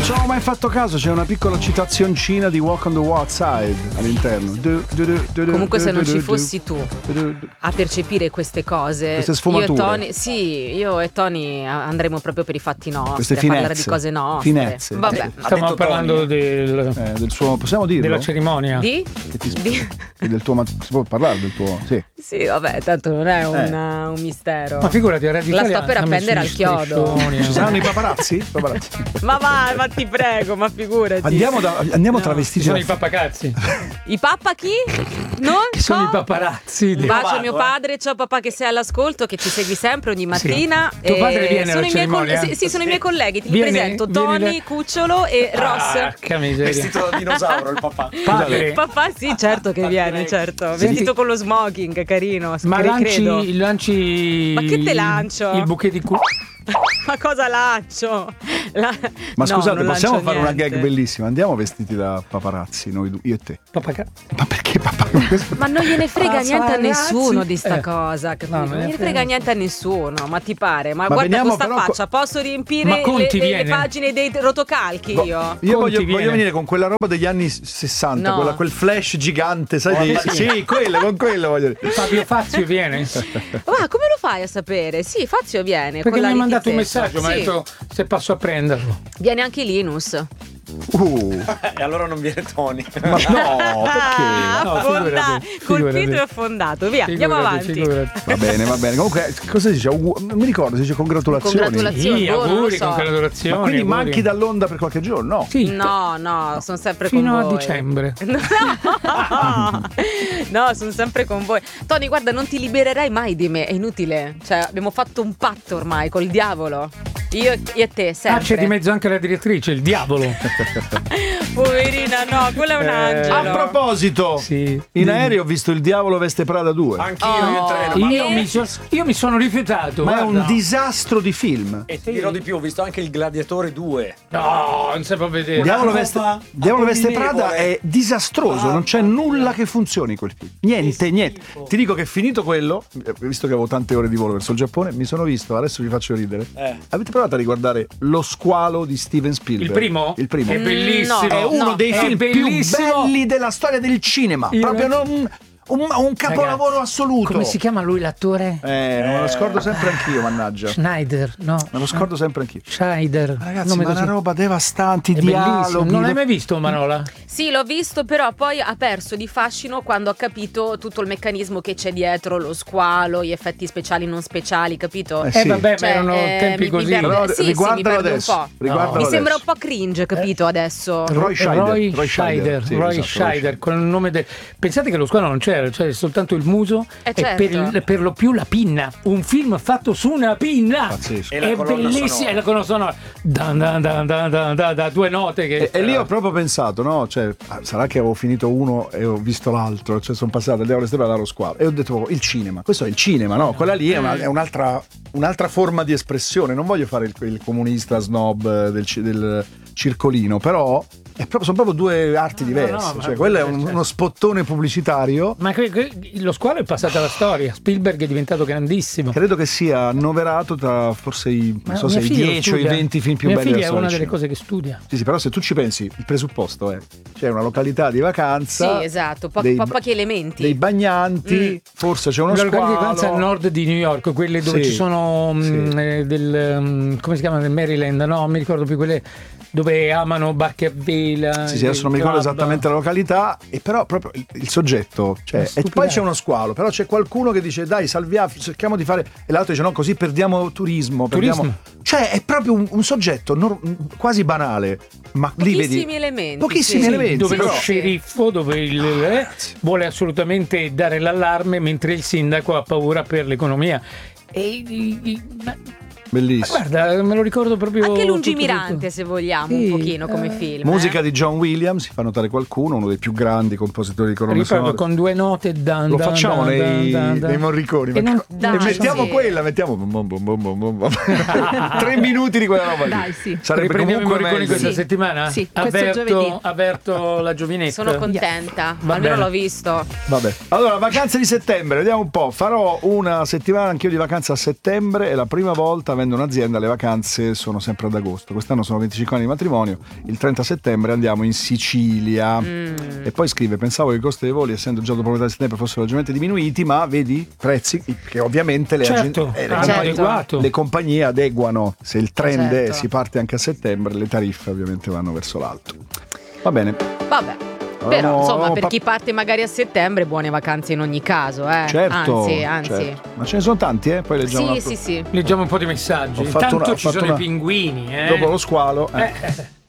ci avevo mai fatto caso, c'è una piccola citazioncina di Walk on the Wild Side all'interno. Comunque se non ci fossi tu a percepire queste cose, queste sfumature, io e Tony andremo proprio per i fatti nostri, queste a parlare di cose nostre. Finezze. Vabbè. Stiamo parlando del suo, possiamo dirlo? Della cerimonia. Del tuo, si può parlare del tuo? Sì, vabbè, tanto non è un mistero. Ma figurati, la sto per appendere al chiodo. Ci saranno i paparazzi? Ma vai, ma ti prego, ma figurati. Andiamo travestiti. Sono i pappacazzi. I pappa chi? Non sono i paparazzi. Un bacio a mio padre, ciao papà che sei all'all'ascolto, che ci segui sempre ogni mattina. Sì. Tuo padre viene alla cerimonia? Sì, sono i miei colleghi, ti presento Tony, Cucciolo e Ross. Che miseria. Vestito da dinosauro il papà. Padre. Papà sì, certo che viene, certo. Vestito con lo smoking, carino. Ma lanci. Ma che te lancio? Il bouquet di culo. Ma cosa lancio? Ma scusate, no, possiamo fare niente. una gag bellissima? Andiamo vestiti da paparazzi, io e te. Ma perché paparazzi? Ma non gliene frega niente a nessuno di sta cosa, capito? No, non gliene frega niente a nessuno, ma ti pare? Ma guarda veniamo, questa faccia, posso riempire le pagine dei rotocalchi io? Io voglio venire con quella roba degli anni 60, quel flash gigante, sai? Sì, con quello voglio dire. Fabio Fazio viene. Ma come lo fai a sapere? Sì, Fazio viene. Perché mi ha mandato un messaggio, mi ha detto se posso a prenderlo. Viene anche Linus. E allora non viene Tony. Ma no, perché? Colpito e affondato. Via, andiamo avanti. Va bene. Comunque, cosa si dice? Non mi ricordo, si dice congratulazioni. Sì, auguri, congratulazioni. Ma quindi manchi dall'onda per qualche giorno? No. Sì. No, sono sempre fino con voi. Fino a dicembre. No, sono sempre con voi. Tony, guarda, non ti libererai mai di me, è inutile. Cioè, abbiamo fatto un patto ormai col diavolo. Io e te, sempre. C'è di mezzo anche la direttrice, il diavolo. Poverina, no, quello è un angelo. A proposito, in aereo ho visto Il Diavolo Veste Prada 2. Anch'io in treno. Io mi sono rifiutato. Ma è un disastro di film. E ti dirò di più, ho visto anche Il Gladiatore 2. No, non si può vedere. Diavolo Veste Prada è disastroso, non c'è nulla che funzioni in quel film. Niente. Ti dico che finito quello, visto che avevo tante ore di volo verso il Giappone, mi sono visto, adesso vi faccio ridere. Avete provato a riguardare Lo Squalo di Steven Spielberg? Il primo? È bellissimo. È uno dei film più belli della storia del cinema. Proprio un capolavoro assoluto. Come si chiama lui l'attore? Me lo scordo sempre anch'io, mannaggia. Schneider, no. Me lo scordo sempre anch'io. Schneider. Ragazzi, ma una roba devastante, è dialoghi. Non l'hai mai visto, Manola? Sì, l'ho visto, però poi ha perso di fascino quando ho capito tutto il meccanismo che c'è dietro, lo squalo, gli effetti speciali non speciali, capito? Sì. Vabbè, ma erano tempi così. Però mi perde adesso. un po'. Mi sembra un po' cringe, capito, adesso? Roy Scheider, Scheider, con il nome del... Pensate che lo squalo non c'era, cioè soltanto il muso certo. e per lo più la pinna. Un film fatto su una pinna. Pazzesco. È bellissimo. E la colonna sonora da due note che... E lì ho proprio pensato, no? Cioè, sarà che avevo finito uno e ho visto l'altro, cioè sono passato dal Diavolo Veste Prada allo Squalo e ho detto il cinema, questo è il cinema, no? Quella lì è un'altra forma di espressione. Non voglio fare il comunista snob del circolino, però sono proprio due arti diverse. Cioè, quello è uno spottone pubblicitario. Ma lo Squalo è passato alla storia. Spielberg è diventato grandissimo. Credo che sia annoverato tra forse i 10 o i 20 film più belli della storia. Mia figlia è una delle cose che studia. Sì, però se tu ci pensi, il presupposto è c'è una località di vacanza. Sì, esatto, pochi elementi. Dei bagnanti, forse c'è uno squalo. La località di vacanza al nord di New York, quelle dove ci sono come si chiama, del Maryland, no, mi ricordo più quelle dove amano barche a vela. Sì, adesso non mi ricordo esattamente la località, e però proprio il soggetto, cioè, e poi c'è uno squalo, però c'è qualcuno che dice dai, salviamo, cerchiamo di fare, e l'altro dice no, così perdiamo turismo. Cioè è proprio un soggetto quasi banale, ma lì vedi pochissimi elementi, dove lo sceriffo, dove vuole assolutamente dare l'allarme, mentre il sindaco ha paura per l'economia. Bellissimo. Guarda, me lo ricordo proprio. Anche lungimirante, tutto. Se vogliamo, un pochino come film. Musica di John Williams, si fa notare qualcuno, uno dei più grandi compositori di colonne sonore. Con due note lo facciamo nei Morriconi. Mettiamo quella, mettiamo 3 minuti di quella roba lì. Dai, sì. Sarebbe comunque Morriconi questa settimana? Sì, questo avverto la giovinetta. Sono contenta, almeno l'ho visto. Vabbè. Allora, vacanze di settembre, vediamo un po'. Farò una settimana anch'io di vacanza a settembre, è la prima volta avendo un'azienda le vacanze sono sempre ad agosto. Quest'anno sono 25 anni di matrimonio, il 30 settembre andiamo in Sicilia. E poi scrive: pensavo che i costi dei voli, essendo già dopo metà di settembre, fossero leggermente diminuiti, ma vedi prezzi che ovviamente le compagnie adeguano. Se il trend si parte anche a settembre, le tariffe ovviamente vanno verso l'alto. Va bene. Vabbè. Però insomma, per chi parte magari a settembre, buone vacanze in ogni caso, Certo, anzi. certo. Ma ce ne sono tanti, poi leggiamo sì. Leggiamo un po' di messaggi. Intanto ci sono i pinguini, dopo lo squalo.